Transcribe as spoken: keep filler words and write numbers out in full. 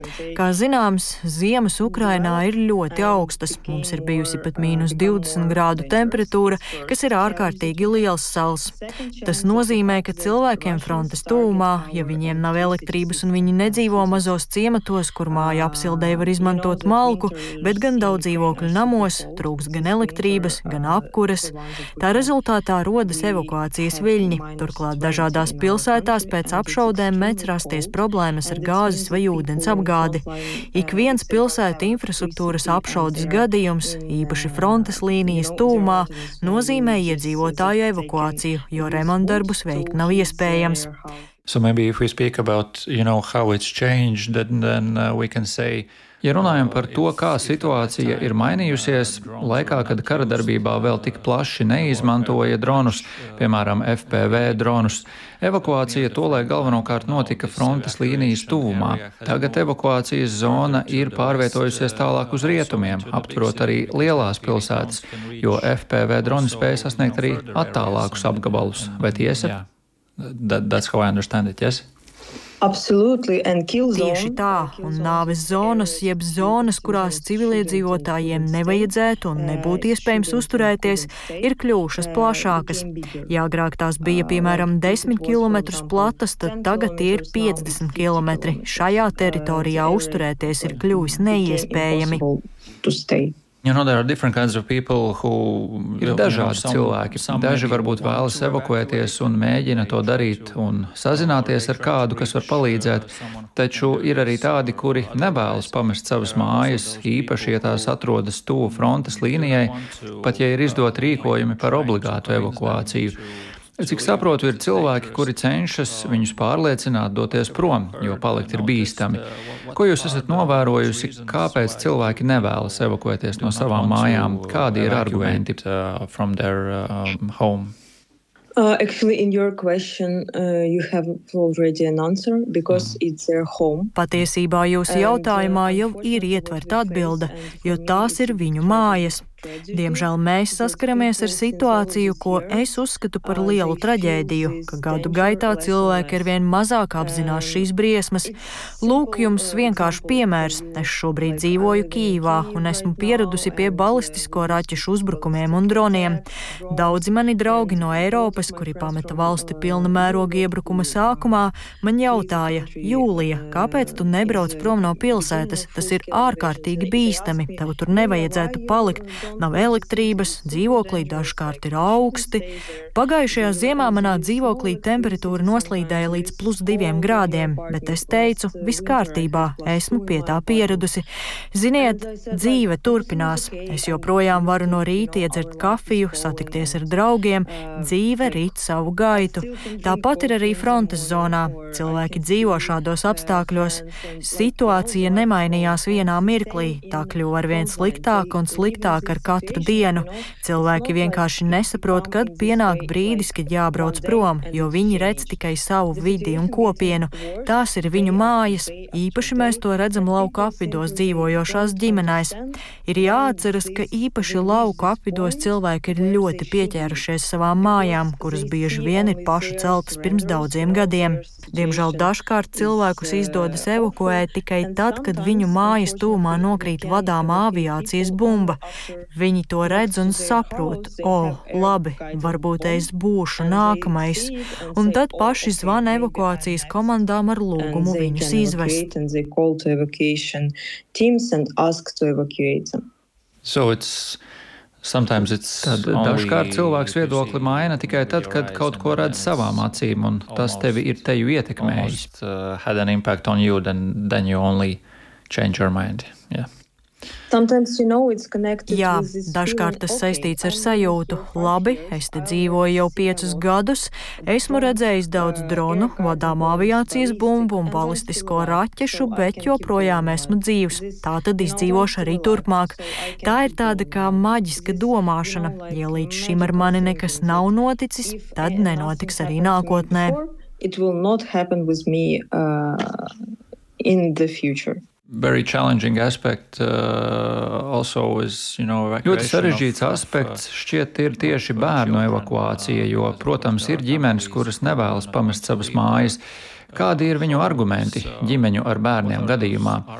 Kā zināms, ziemas Ukrainā ir ļoti augstas. Mums ir bijusi pat mīnus divdesmit grādu temperatūra, kas ir ārkārtīgi liels sals. Tas nozīmē, ka cilvēkiem frontes tuvumā, ja viņiem nav elektrības un viņi nedzīvo mazos ciematos, kur māju apsildei var izmantot malku, bet gan daudz dzīvokļu namos, trūks gan elektrības, gan apkuras. Tā rezultātā rodas evakuācijas viļņi. Turklāt dažādās pilsētās pēc apšaudēm mēdz rasties problēmas ar gāzes vai ūdens apgādi. Ik viens pilsētu infrastruktūras apšaudes gadījums, īpaši frontes līnijas tuvumā, nozīmē iedzīvotāju evakuāciju, jo remontdarbus veikt nav iespējams. So maybe if we speak about, you know, how it's changed, then, then uh, we can say Ja runājam par to, kā situācija ir mainījusies, laikā, kad kara darbībā vēl tik plaši neizmantoja dronus, piemēram, F P V dronus, evakuācija tolaik galvenokārt notika frontes līnijas tuvumā. Tagad evakuācijas zona ir pārvietojusies tālāk uz rietumiem, aptverot arī lielās pilsētas, jo F P V droni spēj sasniegt arī attālākus apgabalus. Vai tiesa? That, that's how I understand it, yes? Tieši tā, un nāves zonas, jeb zonas, kurās civiliedzīvotājiem nevajadzētu un nebūtu iespējams uzturēties, ir kļuvušas plašākas. Ja agrāk tās bija, piemēram, desmit kilometrus platas, tad tagad tie ir piecdesmit kilometri. Šajā teritorijā uzturēties ir kļuvis neiespējami. You know, there are different kinds of people who... Ir dažādi cilvēki. Daži varbūt vēlas evakuēties un mēģina to darīt un sazināties ar kādu, kas var palīdzēt, taču ir arī tādi, kuri nevēlas pamest savas mājas, īpaši, ja tās atrodas tuvu frontes līnijai, pat ja ir izdot rīkojumi par obligātu evakuāciju. Cik saprotu, ir cilvēki, kuri cenšas viņus pārliecināt doties prom, jo palikt ir bīstami. Ko jūs esat novērojusi, kāpēc cilvēki nevēlas evakuēties no savām mājām? Kādi ir argumenti from their um, home? Uh, actually, in your question, uh, you have already an answer, because it's their home. Patiesībā jūsu jautājumā jau ir ietverta atbilde, jo tās ir viņu mājas. Diemžēl mēs saskaramies ar situāciju, ko es uzskatu par lielu traģēdiju, ka gadu gaitā cilvēki arvien mazāk apzinās šīs briesmas. Lūk, jums vienkārši piemērs. Es šobrīd dzīvoju Kīvā un esmu pieradusi pie balistisko raķešu uzbrukumiem un droniem. Daudzi mani draugi no Eiropas, kuri pameta valsti pilna mēroga iebrukuma sākumā, man jautāja: Jūlija, kāpēc tu nebrauc prom no pilsētas? Tas ir ārkārtīgi bīstami, tev tur nevajadzētu palikt. Nav elektrības, dzīvoklī dažkārt ir augsti. Pagājušajā ziemā manā dzīvoklī temperatūra noslīdēja līdz plus diviem grādiem, bet es teicu, viss kārtībā, esmu pie tā pieradusi. Ziniet, dzīve turpinās. Es joprojām varu no rīta iedzert kafiju, satikties ar draugiem, dzīve rit savu gaitu. Tāpat ir arī frontes zonā. Cilvēki dzīvo šādos apstākļos. Situācija nemainījās vienā mirklī, tā kļuva arvien sliktāk un sliktāk ar katru dienu. Cilvēki vienkārši nesaprot, kad pienāk brīdis, kad jābrauc prom, jo viņi redz tikai savu vidi un kopienu. Tās ir viņu mājas. Īpaši mēs to redzam lauku apvidos dzīvojošās ģimenēs. Ir jāatceras, ka īpaši lauku apvidos cilvēki ir ļoti pieķērušies savām mājām, kuras bieži vien ir pašu celtas pirms daudziem gadiem. Diemžēl dažkārt cilvēkus izdodas evakuēt tikai tad, kad viņu mājas tūmā nokrīt vadāmā aviācijas bumba. Viņi to redz un saprot: o, labi, varbūt es būšu nākamais. Un tad paši zvana evakuācijas komandām ar lūgumu viņus izvest. So it's... Tad dažkārt cilvēks viedokli maina tikai tad, kad kaut ko redz savām acīm, un tas tevi ir teju ietekmējis. Jā, dažkārt tas saistīts ar sajūtu. Labi, es te dzīvoju jau piecus gadus, esmu redzējis daudz dronu, vadāmu aviācijas bumbu un balistisko raķešu, bet joprojām esmu dzīvs. Tā tad izdzīvošu arī turpmāk. Tā ir tāda kā maģiska domāšana. Ja līdz šim ar mani nekas nav noticis, tad nenotiks arī nākotnē. It will not happen with me uh, in the future. Very challenging aspect, uh, also is, you know, ļoti sarežģīts aspekts šķiet ir tieši bērnu evakuācija, jo, protams, ir ģimenes, kuras nevēlas pamest savas mājas. Kādi ir viņu argumenti ģimeņu ar bērniem gadījumā?